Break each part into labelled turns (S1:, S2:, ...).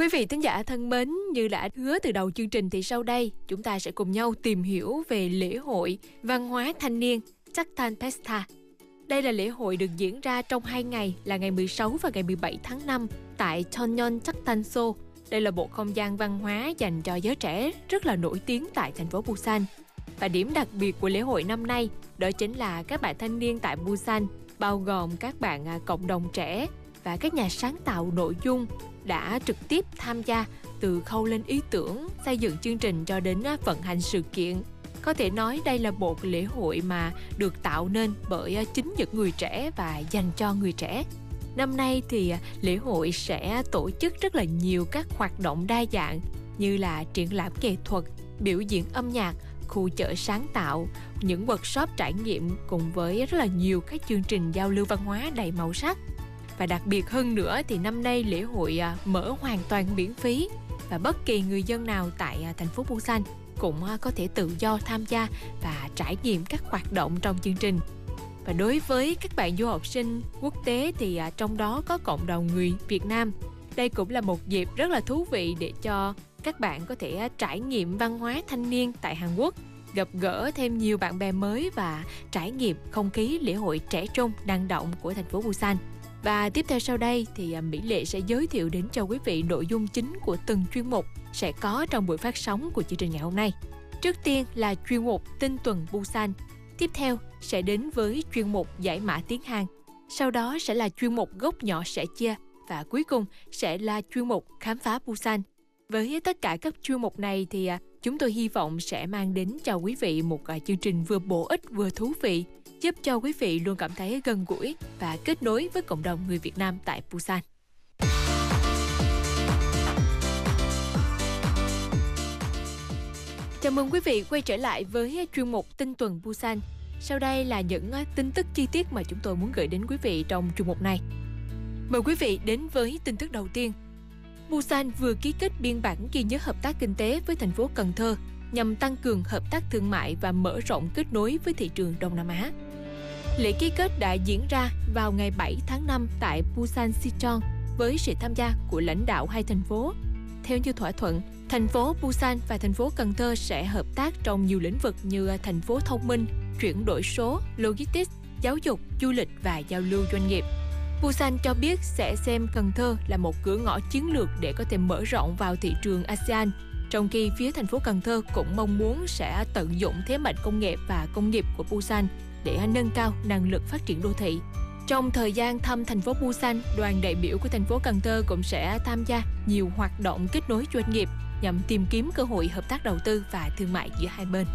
S1: Quý vị thính giả thân mến, như đã hứa từ đầu chương trình thì sau đây chúng ta sẽ cùng nhau tìm hiểu về lễ hội văn hóa thanh niên Chaktan Festa. Đây là lễ hội được diễn ra trong 2 ngày là ngày 16 và ngày 17 tháng 5 tại Chonyeon Chaktanso. Đây là một không gian văn hóa dành cho giới trẻ rất là nổi tiếng tại thành phố Busan. Và điểm đặc biệt của lễ hội năm nay đó chính là các bạn thanh niên tại Busan, bao gồm các bạn cộng đồng trẻ và các nhà sáng tạo nội dung đã trực tiếp tham gia từ khâu lên ý tưởng, xây dựng chương trình cho đến vận hành sự kiện. Có thể nói đây là một lễ hội mà được tạo nên bởi chính những người trẻ và dành cho người trẻ. Năm nay thì lễ hội sẽ tổ chức rất là nhiều các hoạt động đa dạng như là triển lãm nghệ thuật, biểu diễn âm nhạc, khu chợ sáng tạo, những workshop trải nghiệm cùng với rất là nhiều các chương trình giao lưu văn hóa đầy màu sắc. Và đặc biệt hơn nữa thì năm nay lễ hội mở hoàn toàn miễn phí và bất kỳ người dân nào tại thành phố Busan cũng có thể tự do tham gia và trải nghiệm các hoạt động trong chương trình. Và đối với các bạn du học sinh quốc tế thì trong đó có cộng đồng người Việt Nam, đây cũng là một dịp rất là thú vị để cho các bạn có thể trải nghiệm văn hóa thanh niên tại Hàn Quốc, gặp gỡ thêm nhiều bạn bè mới và trải nghiệm không khí lễ hội trẻ trung năng động của thành phố Busan. Và tiếp theo sau đây thì Mỹ Lệ sẽ giới thiệu đến cho quý vị nội dung chính của từng chuyên mục sẽ có trong buổi phát sóng của chương trình ngày hôm nay. Trước tiên là chuyên mục Tin tuần Busan. Tiếp theo sẽ đến với chuyên mục Giải mã tiếng Hàn. Sau đó sẽ là chuyên mục Góc nhỏ sẻ chia. Và cuối cùng sẽ là chuyên mục Khám phá Busan. Với tất cả các chuyên mục này thì chúng tôi hy vọng sẽ mang đến cho quý vị một chương trình vừa bổ ích vừa thú vị, giúp cho quý vị luôn cảm thấy gần gũi và kết nối với cộng đồng người Việt Nam tại Busan. Chào mừng quý vị quay trở lại với chuyên mục Tin tuần Busan. Sau đây là những tin tức chi tiết mà chúng tôi muốn gửi đến quý vị trong chuyên mục này. Mời quý vị đến với tin tức đầu tiên. Busan vừa ký kết biên bản ghi nhớ hợp tác kinh tế với thành phố Cần Thơ nhằm tăng cường hợp tác thương mại và mở rộng kết nối với thị trường Đông Nam Á. Lễ ký kết đã diễn ra vào ngày 7 tháng 5 tại Busan Sicheon với sự tham gia của lãnh đạo hai thành phố. Theo như thỏa thuận, thành phố Busan và thành phố Cần Thơ sẽ hợp tác trong nhiều lĩnh vực như thành phố thông minh, chuyển đổi số, logistics, giáo dục, du lịch và giao lưu doanh nghiệp. Busan cho biết sẽ xem Cần Thơ là một cửa ngõ chiến lược để có thể mở rộng vào thị trường ASEAN, trong khi phía thành phố Cần Thơ cũng mong muốn sẽ tận dụng thế mạnh công nghệ và công nghiệp của Busan để nâng cao năng lực phát triển đô thị. Trong thời gian thăm thành phố Busan, đoàn đại biểu của thành phố Cần Thơ cũng sẽ tham gia nhiều hoạt động kết nối doanh nghiệp nhằm tìm kiếm cơ hội hợp tác đầu tư và thương mại giữa hai bên.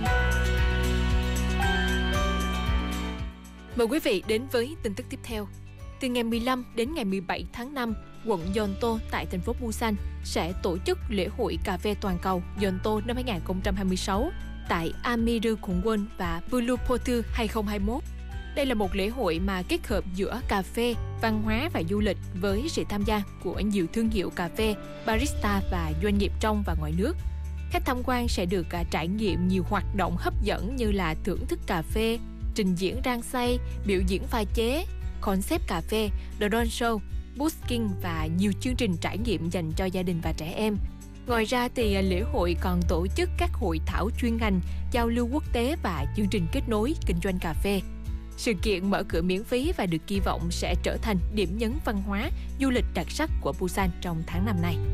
S1: Mời quý vị đến với tin tức tiếp theo. Từ ngày 15 đến ngày 17 tháng 5, quận Yeonto tại thành phố Busan sẽ tổ chức lễ hội cà phê toàn cầu Yeonto năm 2026 tại Amirgungwon và Bulupotu 2021. Đây là một lễ hội mà kết hợp giữa cà phê, văn hóa và du lịch với sự tham gia của nhiều thương hiệu cà phê, barista và doanh nghiệp trong và ngoài nước. Khách tham quan sẽ được trải nghiệm nhiều hoạt động hấp dẫn như là thưởng thức cà phê, trình diễn rang xay, biểu diễn pha chế, concept cà phê, drone show, busking và nhiều chương trình trải nghiệm dành cho gia đình và trẻ em. Ngoài ra thì lễ hội còn tổ chức các hội thảo chuyên ngành, giao lưu quốc tế và chương trình kết nối kinh doanh cà phê. Sự kiện mở cửa miễn phí và được kỳ vọng sẽ trở thành điểm nhấn văn hóa, du lịch đặc sắc của Busan trong tháng năm này.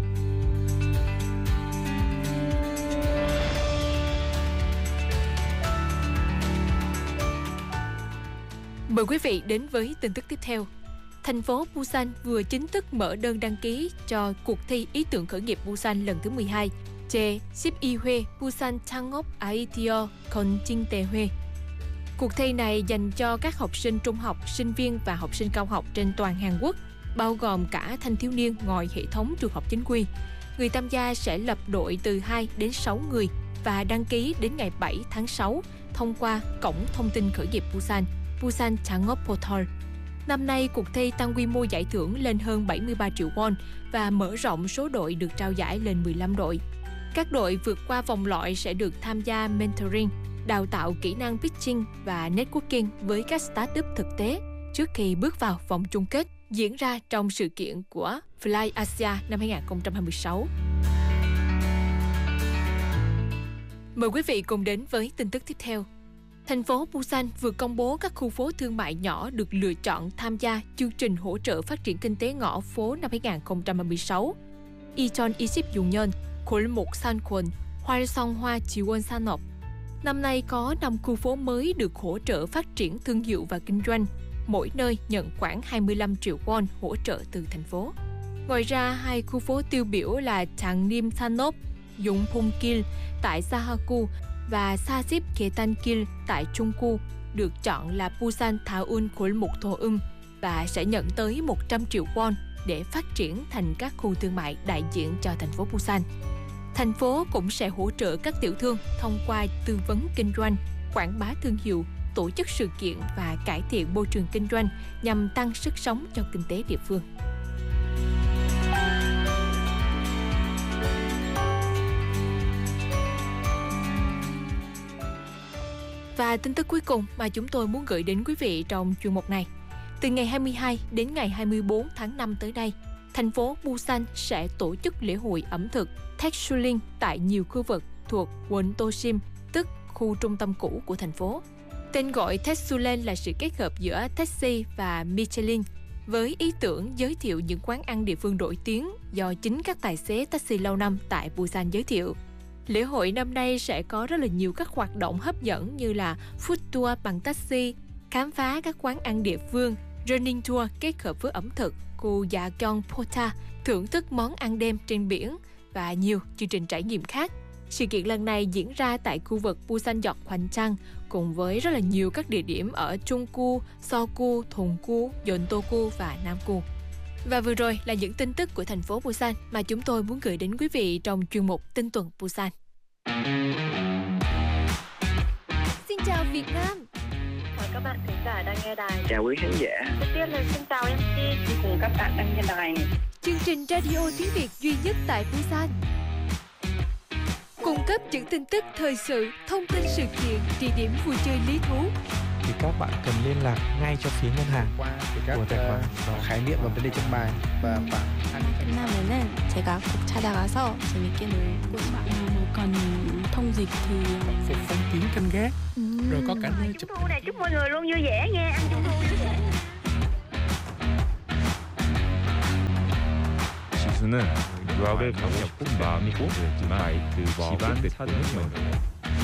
S1: Mời quý vị đến với tin tức tiếp theo. Thành phố Busan vừa chính thức mở đơn đăng ký cho cuộc thi ý tưởng khởi nghiệp Busan lần thứ 12 제12회 Busan 창업 아이디어 건진대회. Cuộc thi này dành cho các học sinh trung học, sinh viên và học sinh cao học trên toàn Hàn Quốc, bao gồm cả thanh thiếu niên ngoài hệ thống trường học chính quy. Người tham gia sẽ lập đội từ 2 đến 6 người và đăng ký đến ngày 7 tháng 6 thông qua cổng thông tin khởi nghiệp Busan, Busan 창업 Portal. Năm nay, cuộc thi tăng quy mô giải thưởng lên hơn 73 triệu won và mở rộng số đội được trao giải lên 15 đội. Các đội vượt qua vòng loại sẽ được tham gia mentoring, đào tạo kỹ năng pitching và networking với các startup thực tế trước khi bước vào vòng chung kết diễn ra trong sự kiện của Fly Asia năm 2026. Mời quý vị cùng đến với tin tức tiếp theo. Thành phố Busan vừa công bố các khu phố thương mại nhỏ được lựa chọn tham gia chương trình hỗ trợ phát triển kinh tế ngõ phố năm 2026. Icheon 20년 골목 상권 활성화 지원 산업. Năm nay có 5 khu phố mới được hỗ trợ phát triển thương hiệu và kinh doanh, mỗi nơi nhận khoảng 25 triệu won hỗ trợ từ thành phố. Ngoài ra, 2 khu phố tiêu biểu là Changnim Sanop, Yongpong-gil tại Sahaku và Sasip Ketan-gil tại Chunggu được chọn là Busan Thaun 골목 Thoum và sẽ nhận tới 100 triệu won để phát triển thành các khu thương mại đại diện cho thành phố Busan. Thành phố cũng sẽ hỗ trợ các tiểu thương thông qua tư vấn kinh doanh, quảng bá thương hiệu, tổ chức sự kiện và cải thiện môi trường kinh doanh nhằm tăng sức sống cho kinh tế địa phương. Và tin tức cuối cùng mà chúng tôi muốn gửi đến quý vị trong chuyên mục này. Từ ngày 22 đến ngày 24 tháng 5 tới đây, thành phố Busan sẽ tổ chức lễ hội ẩm thực Thaeksuling tại nhiều khu vực thuộc quận Tosim, tức khu trung tâm cũ của thành phố. Tên gọi Thaeksuling là sự kết hợp giữa taxi và Michelin, với ý tưởng giới thiệu những quán ăn địa phương nổi tiếng do chính các tài xế taxi lâu năm tại Busan giới thiệu. Lễ hội năm nay sẽ có rất là nhiều các hoạt động hấp dẫn như là food tour bằng taxi, khám phá các quán ăn địa phương, running tour kết hợp với ẩm thực, khu Yakyong Pota, thưởng thức món ăn đêm trên biển và nhiều chương trình trải nghiệm khác. Sự kiện lần này diễn ra tại khu vực Busan Dọc Hoành Trang cùng với rất là nhiều các địa điểm ở Chunggu, Seogu, Donggu, Yeondogu và Namgu. Và vừa rồi là những tin tức của thành phố Busan mà chúng tôi muốn gửi đến quý vị trong chuyên mục Tin tuần Busan. Xin chào Việt Nam.
S2: Mời các bạn thính giả đang nghe đài.
S3: Chào quý khán giả.
S2: Đầu tiên là xin chào MC cùng các bạn đang nghe đài.
S1: Chương trình radio tiếng Việt duy nhất tại Busan. Cung cấp những tin tức thời sự, thông tin sự kiện, địa điểm vui chơi lý thú.
S4: Thì các bạn cần liên lạc ngay cho phía ngân hàng
S3: qua các khái niệm và vấn đề trong bài và bạn
S5: 끝나면은 제가 꼭 찾아가서 재밌게 놀고 싶어요.
S6: Còn thông dịch thì
S4: phục phong kiến canh gác, rồi có cả nơi
S2: Trung thu này chúc mọi người luôn vui vẻ nghe, ăn Trung thu vui vẻ.
S7: 지수는 유학을 가고 싶은 마음이 꼭 들지만 집안 사정은 많고.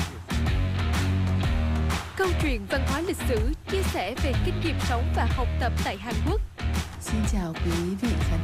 S1: Câu chuyện văn hóa lịch sử chia sẻ về kinh nghiệm sống và học tập tại Hàn Quốc.
S6: Xin chào quý vị khán